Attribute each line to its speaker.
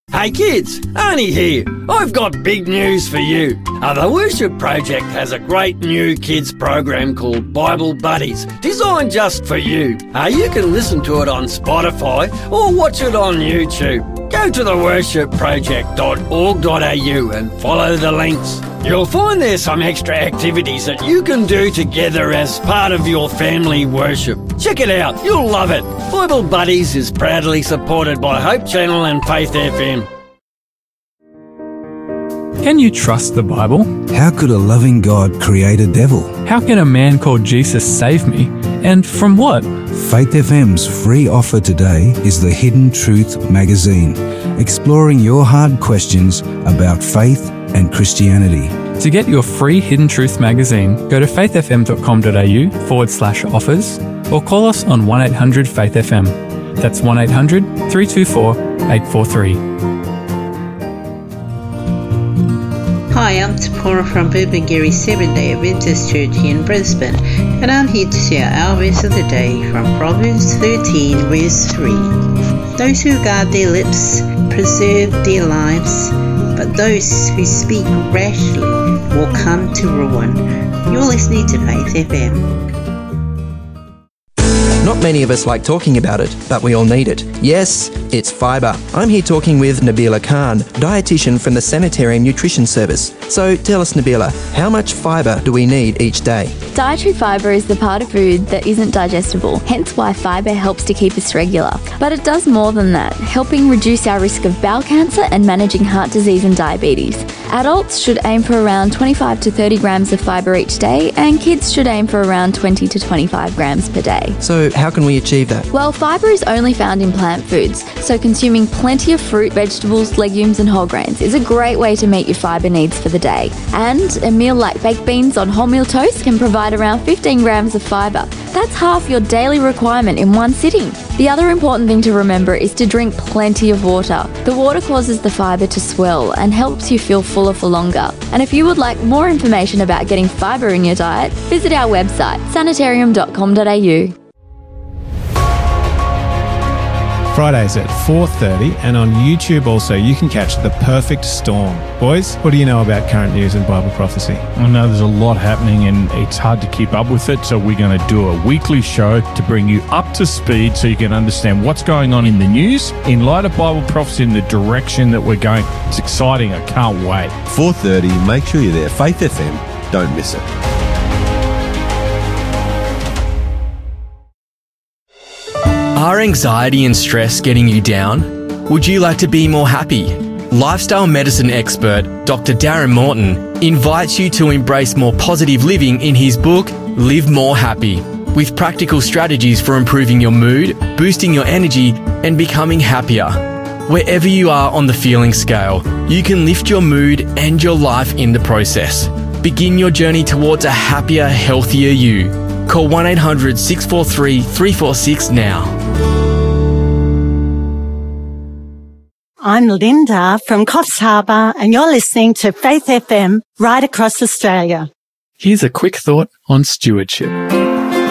Speaker 1: Hey kids, Arnie here. I've got big news for you. The Worship Project has a great new kids program called Bible Buddies, designed just for you. You can listen to it on Spotify or watch it on YouTube. Go to theworshipproject.org.au and follow the links. You'll find there's some extra activities that you can do together as part of your family worship. Check it out, you'll love it. Bible Buddies is proudly supported by Hope Channel and Faith FM.
Speaker 2: Can you trust the Bible?
Speaker 3: How could a loving God create a devil?
Speaker 2: How can a man called Jesus save me? And from what?
Speaker 3: Faith FM's free offer today is the Hidden Truth magazine, exploring your hard questions about faith and Christianity.
Speaker 2: To get your free Hidden Truth magazine, go to faithfm.com.au/offers or call us on 1-800-FAITH-FM. That's 1-800-324-843.
Speaker 4: Hi, I'm Tapora from Bubangiri Seventh-day Adventist Church here in Brisbane, and I'm here to share our verse of the day from Proverbs 13, verse 3. Those who guard their lips preserve their lives, but those who speak rashly will come to ruin. You're listening to Faith FM.
Speaker 5: Not many of us like talking about it, but we all need it. Yes, it's fibre. I'm here talking with Nabila Khan, dietitian from the Sanitarium Nutrition Service. So tell us, Nabila, how much fibre do we need each day?
Speaker 6: Dietary fibre is the part of food that isn't digestible, hence why fibre helps to keep us regular. But it does more than that, helping reduce our risk of bowel cancer and managing heart disease and diabetes. Adults should aim for around 25 to 30 grams of fibre each day, and kids should aim for around 20 to 25 grams per day.
Speaker 5: So how can we achieve that?
Speaker 6: Well, fibre is only found in plant foods, so consuming plenty of fruit, vegetables, legumes and whole grains is a great way to meet your fibre needs for the day. And a meal like baked beans on wholemeal toast can provide around 15 grams of fibre. That's half your daily requirement in one sitting. The other important thing to remember is to drink plenty of water. The water causes the fibre to swell and helps you feel fuller for longer. And if you would like more information about getting fibre in your diet, visit our website, sanitarium.com.au.
Speaker 7: Fridays at 4:30, and on YouTube also you can catch The Perfect Storm. Boys, what do you know about current news and Bible prophecy?
Speaker 8: I know there's a lot happening and it's hard to keep up with it, so we're going to do a weekly show to bring you up to speed so you can understand what's going on in the news in light of Bible prophecy in the direction that we're going. It's exciting. I can't wait.
Speaker 9: 4:30, make sure you're there. Faith FM, don't miss it.
Speaker 10: Are anxiety and stress getting you down? Would you like to be more happy? Lifestyle medicine expert Dr. Darren Morton invites you to embrace more positive living in his book, Live More Happy, with practical strategies for improving your mood, boosting your energy, and becoming happier. Wherever you are on the feeling scale, you can lift your mood and your life in the process. Begin your journey towards a happier, healthier you. Call 1-800-643-346 now.
Speaker 11: I'm Linda from Coffs Harbour, and you're listening to Faith FM right across Australia.
Speaker 2: Here's a quick thought on stewardship.